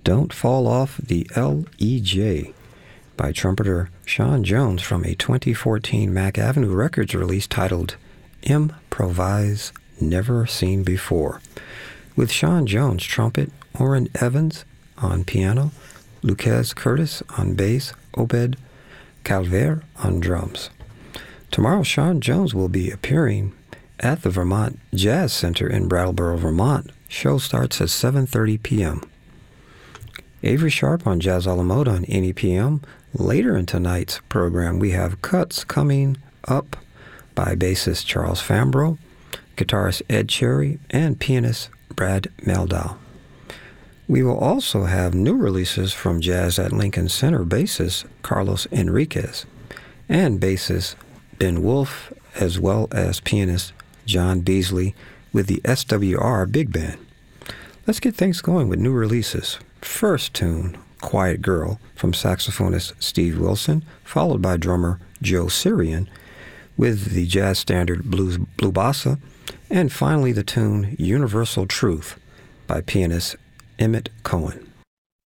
Don't Fall Off the L.E.J. by trumpeter Sean Jones from a 2014 Mack Avenue Records release titled Improvise Never Seen Before, with Sean Jones trumpet, Orrin Evans on piano, Lucas Curtis on bass, Obed Calvert on drums. Tomorrow, Sean Jones will be appearing at the Vermont Jazz Center in Brattleboro, Vermont. Show starts at 7:30 p.m. Avery Sharp on Jazz a la Mode on NEPM. Later in tonight's program, we have cuts coming up by bassist Charles Fambro, guitarist Ed Cherry, and pianist Brad Meldau. We will also have new releases from Jazz at Lincoln Center bassist Carlos Enriquez and bassist Ben Wolf, as well as pianist John Beasley with the SWR Big Band. Let's get things going with new releases. First tune, Quiet Girl, from saxophonist Steve Wilson, followed by drummer Joe Sirian with the jazz standard Blue Bossa, and finally the tune Universal Truth by pianist Emmett Cohen.